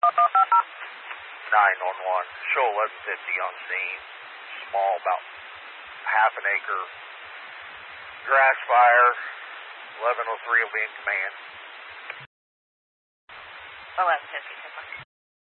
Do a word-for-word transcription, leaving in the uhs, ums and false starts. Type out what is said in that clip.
nine one one. Show eleven fifty on scene. Small, about half an acre. Grass fire. eleven oh three will be in command. eleven fifty,